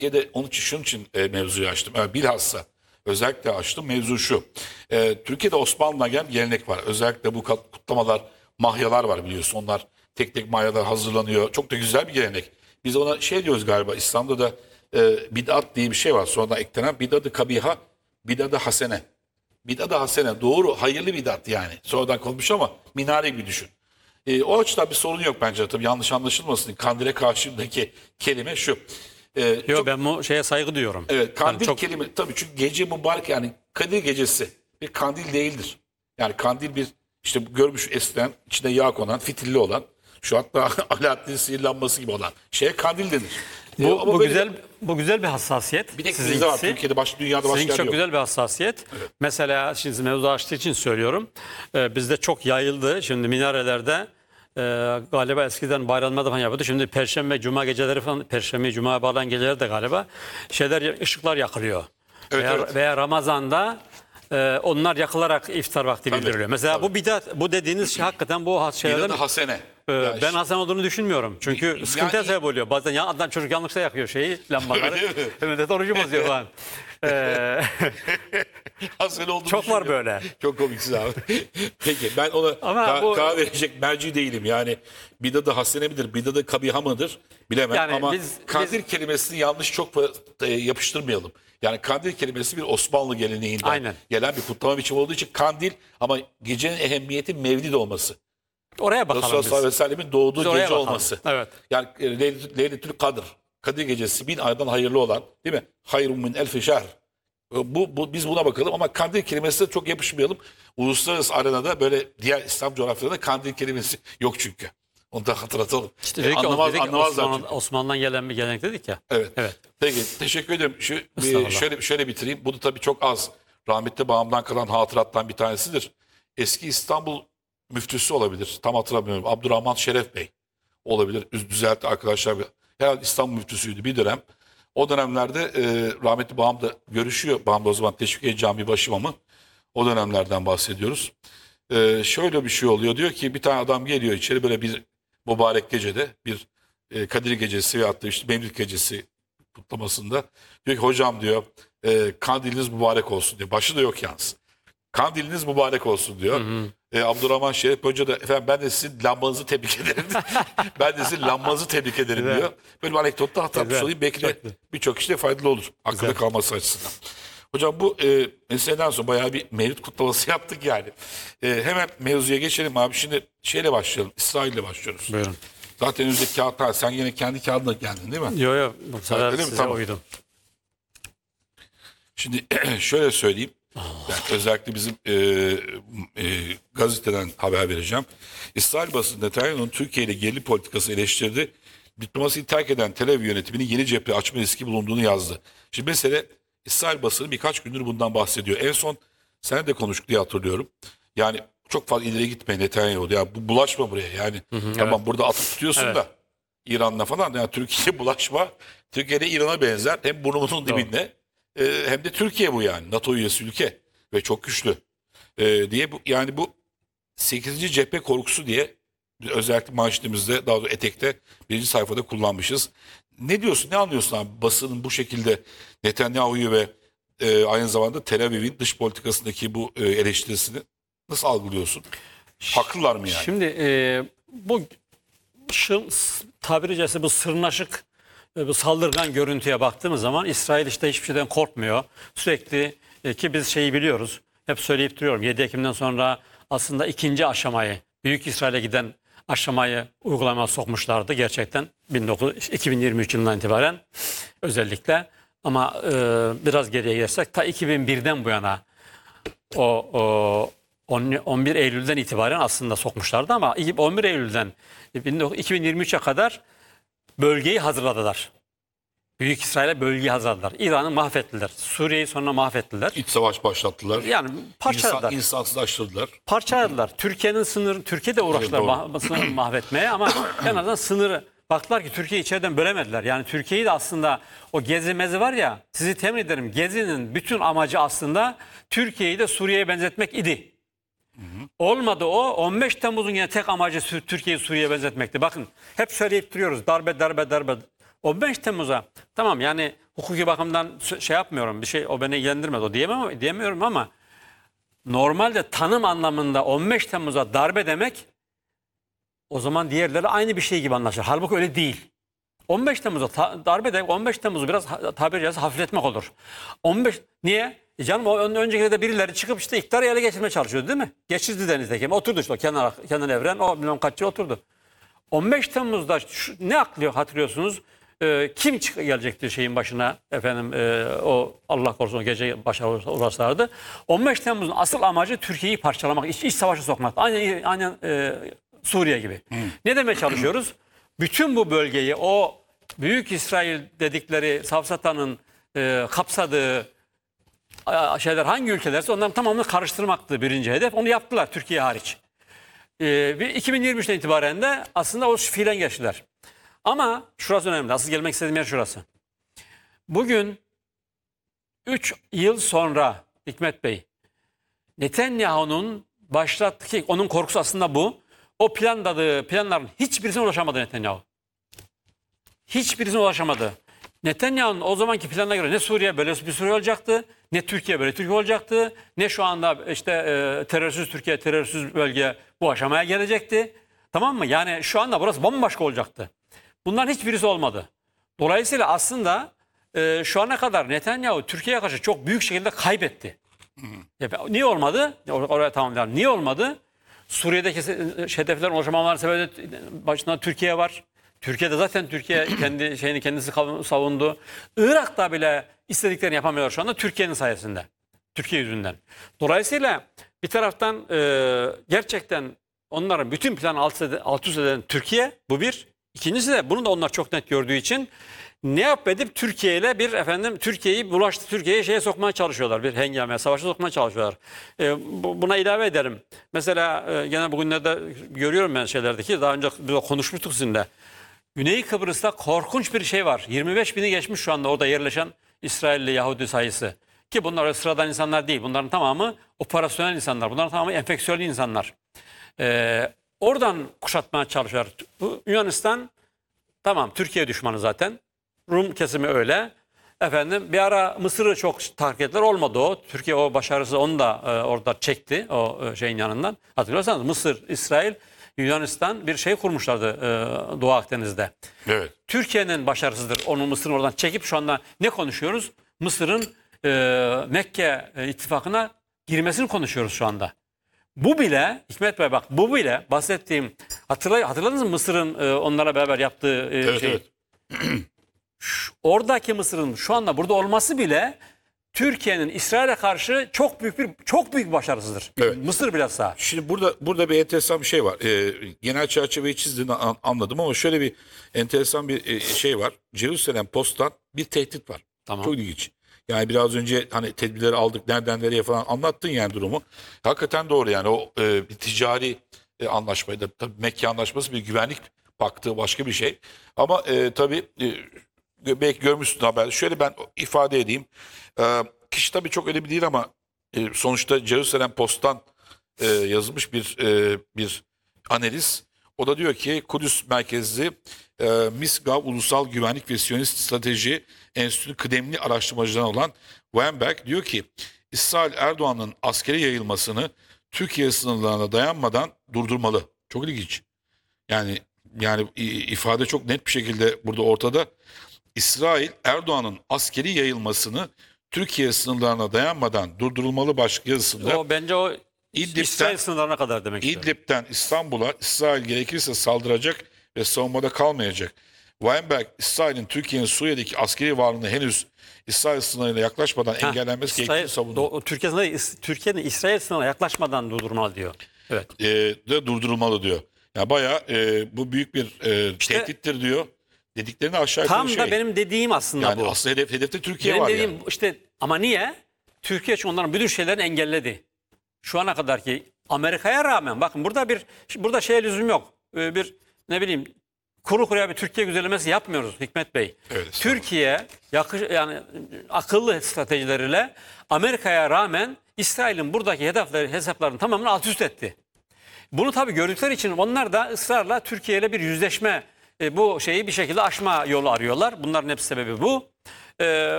Türkiye'de onun için şunun için mevzuyu açtım. Yani bilhassa özellikle açtım. Mevzu şu. Türkiye'de Osmanlı'dan gelen bir gelenek var. Özellikle bu kutlamalar, mahyalar var biliyorsun. Onlar tek tek mahyalar hazırlanıyor. Çok da güzel bir gelenek. Biz ona şey diyoruz galiba, İslam'da da bid'at diye bir şey var. Sonradan eklenen bid'at-ı kabiha, bid'at-ı hasene. Bid'at-ı hasene doğru, hayırlı bid'at yani. Sonradan konmuş ama minare gibi düşün. O açıdan bir sorun yok bence. Tabii yanlış anlaşılmasın. Kandile karşımdaki kelime şu. Yok, ben bu şeye saygı duyuyorum. Evet, kandil Yani çok kelime tabii, çünkü gece mübarek, yani Kadir gecesi bir kandil değildir. Yani kandil bir, işte görmüş eskiden içinde yağ konan, fitilli olan, şu hatta Alaaddin sihir lambası gibi olan şeye kandil denir. bu, Ama bu böyle güzel bir hassasiyet. bir tek bizde var. Türkiye'de, dünyada başka Sizinki yer çok yok. güzel bir hassasiyet. Mesela şimdi mevzu açtığı için söylüyorum. Bizde çok yayıldı. Şimdi minarelerde galiba eskiden bayramlarda falan yapıyordu. Şimdi Perşembe, Cuma geceleri falan, Perşembe, Cuma'ya bağlanan geceler de galiba ışıklar yakılıyor. Evet, veya, evet. veya Ramazan'da onlar yakılarak iftar vakti bildiriliyor. Mesela tabii. bu bidat, bu dediğiniz şey hakikaten bu şeylerden. Bid'at-ı hasene. Ben Hasan olduğunu düşünmüyorum. Çünkü Yani- sıkıntıya sebep oluyor. Bazen adam çocuk yanlışla yakıyor lambaları. Öyle mi? Evet, orucu bozuyor falan. Hasene olduğunu Çok var düşünüyorum. böyle. Çok komiksin abi. Peki ben ona Ama bu- karar verecek merci değilim. Yani bid'at-ı hasene midir, bid'at-ı kabiha mıdır bilemem. Yani ama biz- kandil kelimesini yanlış çok yapıştırmayalım. Yani kandil kelimesi bir Osmanlı geleneğinden Aynen. gelen bir kutlama biçimi olduğu için kandil, ama gecenin ehemmiyeti mevlid olması. Oraya bakalım Resulullah biz. sallallahu aleyhi ve sellemin doğduğu Biz oraya gece bakalım. olması. Evet. Yani Leyletül Kadir. Kadir gecesi 1000 aydan hayırlı olan, değil mi? Hayrun min elfi şehr. Biz buna bakalım, ama kandil kelimesine çok yapışmayalım. Uluslararası arenada, böyle diğer İslam coğrafyalarında kandil kelimesi yok çünkü. Onu da hatırlatalım. İşte dedik ki, Anlamazlar çünkü. Osmanlı'dan gelen bir gelenek dedik ya. Evet. Evet. Peki, teşekkür ederim. Estağfurullah. Şöyle bitireyim. Bu da tabii çok az. Rahmetli babamdan kalan hatırattan bir tanesidir. Eski İstanbul müftüsü olabilir. Tam hatırlamıyorum. Abdurrahman Şeref Bey olabilir. Düzeltti arkadaşlar. Herhalde İstanbul müftüsüydü bir dönem. O dönemlerde rahmetli babam da görüşüyor. Babam da o zaman Teşvikiye Camii başimamı. O dönemlerden bahsediyoruz. Şöyle bir şey oluyor. Diyor ki bir tane adam geliyor içeri, böyle bir mübarek gecede, bir Kadir Gecesi veyahut da işte Mevlid Gecesi kutlamasında. Diyor ki hocam, diyor, kandiliniz mübarek olsun diyor. Başı da yok yalnız. Kandiliniz mübarek olsun diyor. Abdurrahman Şerif Hoca da, efendim ben de sizin lambanızı tebrik ederim. Ben de sizin lambanızı tebrik ederim Güzel. diyor. Böyle bir anekdotta hatırlatmış Güzel. olayım. Belki de Çok güzel. birçok kişiye faydalı olur. Akılda Güzel. kalması açısından. Hocam bu meseleden sonra bayağı bir mevlid kutlaması yaptık yani. Hemen mevzuya geçelim abi. Şimdi şeyle başlayalım. İsrail'le başlıyoruz. Buyurun. Zaten önümüzdeki kağıtlar. Sen yine kendi kağıdına geldin değil mi? Yo yo, bu sefer Öyle mi? size Tamam. uydum. Şimdi şöyle söyleyeyim. Ben özellikle bizim gazeteden haber vereceğim. İsrail basını Netanyahu'nun Türkiye ile gerilim politikası eleştirdi. Diplomasiyi terk eden Tel Aviv yönetiminin yeni cephe açma riski bulunduğunu yazdı. Şimdi mesele, İsrail basını birkaç gündür bundan bahsediyor. En son sen de konuştuk diye hatırlıyorum. Yani çok fazla ileri gitme Netanyahu. Ya bulaşma buraya. Yani tamam, burada atıp tutuyorsun Evet. da İran'la falan. Yani Türkiye'ye bulaşma. Türkiye'de İran'a benzer. Hem burnumunun dibinde hem de Türkiye bu yani. NATO üyesi ülke ve çok güçlü. Diye yani bu 8. cephe korkusu diye özellikle manşetimizde, daha doğrusu etekte, birinci sayfada kullanmışız. Ne diyorsun, ne anlıyorsun abi basının bu şekilde Netanyahu'yu ve aynı zamanda Tel Aviv'in dış politikasındaki bu eleştirisini nasıl algılıyorsun? Haklılar mı yani? Şimdi bu tabiri caizse bu sırnaşık, bu saldırgan görüntüye baktığımız zaman İsrail işte hiçbir şeyden korkmuyor. Sürekli ki biz şeyi biliyoruz. Hep söyleyip duruyorum. 7 Ekim'den sonra aslında ikinci aşamayı, Büyük İsrail'e giden aşamayı uygulamaya sokmuşlardı gerçekten 2023 yılından itibaren özellikle. Ama biraz geriye gidersek ta 2001'den bu yana o 11 Eylül'den itibaren aslında sokmuşlardı, ama 11 Eylül'den 2023'e kadar bölgeyi hazırladılar. Büyük İsrail'e bölgeyi hazırladılar. İran'ı mahvettiler. Suriye'yi sonra mahvettiler. İç savaş başlattılar. Yani parçaladılar. İnsansızlaştırdılar. Parçaladılar. Türkiye'nin sınırı, Türkiye'de uğraştılar sınırı mahvetmeye, ama en azından sınırı, baktılar ki Türkiye'yi içeriden bölemediler. Yani Türkiye'yi de aslında o Gezi mezi var ya, sizi temin ederim, Gezi'nin bütün amacı aslında Türkiye'yi de Suriye'ye benzetmek idi. Olmadı o. 15 Temmuz'un yine tek amacı Türkiye'yi Suriye'ye benzetmekti. Bakın hep söyleyip duruyoruz. Darbe, darbe, darbe. 15 Temmuz'a tamam yani hukuki bakımdan şey yapmıyorum, bir şey o beni ilgilendirmez o diyemiyorum ama normalde tanım anlamında 15 Temmuz'a darbe demek o zaman diğerleri aynı bir şey gibi anlaşılır. Halbuki öyle değil. 15 Temmuz'a darbe demek 15 Temmuz'u biraz tabiri caizse hafifletmek olur. 15 niye? Canım o önceki de birileri çıkıp işte iktidarı ele geçirmeye çalışıyordu değil mi? Geçirdi denizdeki. Oturdu işte Kenan Evren o bilmem kaç yıl oturdu. 15 Temmuz'da ne hatırlıyorsunuz? Kim gelecekti şeyin başına efendim o Allah korusun o gece başa uğraşlardı. 15 Temmuz'un asıl amacı Türkiye'yi parçalamak, iç savaşa sokmak. Aynen Suriye gibi. Ne demeye çalışıyoruz? Bütün bu bölgeyi o Büyük İsrail dedikleri safsatanın kapsadığı şeyler hangi ülkelerse onların tamamını karıştırmaktı birinci hedef. Onu yaptılar Türkiye hariç. 2023'ten itibaren de aslında o fiilen geçtiler. Ama şurası önemli. Asıl gelmek istediğim yer şurası. Bugün 3 yıl sonra Hikmet Bey, Netanyahu'nun başlattığı, onun korkusu aslında bu. O planların hiçbirisine ulaşamadı Netanyahu. Hiçbirisine ulaşamadı. Netanyahu'nun o zamanki planına göre ne Suriye böyle bir Suriye olacaktı, ne Türkiye böyle Türkiye olacaktı, ne şu anda işte terörsüz Türkiye, terörsüz bölge bu aşamaya gelecekti. Tamam mı? Yani şu anda burası bambaşka olacaktı. Bunların hiçbirisi olmadı. Dolayısıyla aslında şu ana kadar Netanyahu Türkiye'ye karşı çok büyük şekilde kaybetti. Niye olmadı? Oraya tamamlayalım. Niye olmadı? Suriye'deki hedeflerin oluşamamanın sebebi başında Türkiye var. Türkiye'de zaten Türkiye kendi şeyini kendisi savundu. Irak'ta bile istediklerini yapamıyor şu anda Türkiye'nin sayesinde. Türkiye yüzünden. Dolayısıyla bir taraftan gerçekten onların bütün planı alt üst eden Türkiye bu bir. İkincisi de bunu da onlar çok net gördüğü için ne yap edip Türkiye ile Türkiye'yi şeye sokmaya çalışıyorlar. Bir hengameye, savaşa sokmaya çalışıyorlar. Buna ilave ederim. Mesela gene bugünlerde görüyorum ben şeylerdeki daha önce konuşmuştuk sizinle. Güney Kıbrıs'ta korkunç bir şey var. 25 bini geçmiş şu anda orada yerleşen İsrailli Yahudi sayısı. Ki bunlar sıradan insanlar değil. Bunların tamamı operasyonel insanlar. Bunların tamamı enfeksiyonlu insanlar. Oradan kuşatmaya çalışıyorlar. Bu Yunanistan tamam Türkiye düşmanı zaten. Rum kesimi öyle. Efendim bir ara Mısır'ı çok takip ettiler. Olmadı o. Türkiye o başarısı onu da orada çekti o şeyin yanından. Hatırlıyorsanız Mısır, İsrail, Yunanistan bir şey kurmuşlardı Doğu Akdeniz'de. Evet. Türkiye'nin başarısıdır. Onu Mısır'ın oradan çekip şu anda ne konuşuyoruz? Mısır'ın Mekke ittifakına girmesini konuşuyoruz şu anda. Bu bile Hikmet Bey bak bu bile bahsettiğim hatırladınız mı Mısır'ın onlara beraber yaptığı Evet, evet. Oradaki Mısır'ın şu anda burada olması bile Türkiye'nin İsrail'e karşı çok büyük başarısıdır. Evet. Mısır bilhassa. Şimdi burada bir enteresan bir şey var. Genel çerçeveyi çizdiğini anladım ama şöyle bir enteresan bir şey var. Jerusalem Post'tan bir tehdit var. Tamam. Çok ilginç. Yani biraz önce hani tedbirleri aldık nereden nereye falan anlattın yani durumu. Hakikaten doğru yani o bir ticari anlaşmaydı. Tabii Mekke Anlaşması bir güvenlik paktı başka bir şey. Ama tabii belki görmüşsün haber. Şöyle ben ifade edeyim. Kişi tabii çok önemli değil ama sonuçta Jerusalem Post'tan yazılmış bir analiz. O da diyor ki Kudüs merkezli Misgav Ulusal Güvenlik ve Siyonist Strateji Enstitüsü kıdemli araştırmacıdan olan Weinberg diyor ki İsrail Erdoğan'ın askeri yayılmasını Türkiye sınırlarına dayanmadan durdurmalı. Çok ilginç. Yani ifade çok net bir şekilde burada ortada. İsrail Erdoğan'ın askeri yayılmasını Türkiye sınırlarına dayanmadan durdurulmalı başlık yazısında O bence o İsrail sınırlarına kadar demek istiyorum. İdlib'den İstanbul'a İsrail gerekirse saldıracak ve savunmada kalmayacak. Weinberg, İsrail'in Türkiye'nin Suriye'deki askeri varlığını henüz İsrail sınırına yaklaşmadan engellenmesi gerektiğini savunuyor. Türkiye'nin İsrail sınırına yaklaşmadan durdurmalı diyor. Evet. De durdurulmalı diyor. Yani bayağı bu büyük bir tehdittir diyor. Dediklerini aşağı yukarı Tam da benim dediğim aslında yani bu. aslında hedefte Türkiye Benim var dediğim yani. işte ama niye? Türkiye çünkü onların bütün şeylerini engelledi. Şu ana kadar ki Amerika'ya rağmen bakın burada şeye lüzum yok. Bir ne bileyim kuru kuruya bir Türkiye güzellemesi yapmıyoruz Hikmet Bey. Evet, Türkiye yani akıllı stratejileriyle Amerika'ya rağmen İsrail'in buradaki hesaplarını tamamen alt üst etti. Bunu tabii gördükleri için onlar da ısrarla Türkiye ile bir yüzleşme bu şeyi bir şekilde aşma yolu arıyorlar. Bunların hepsi sebebi bu.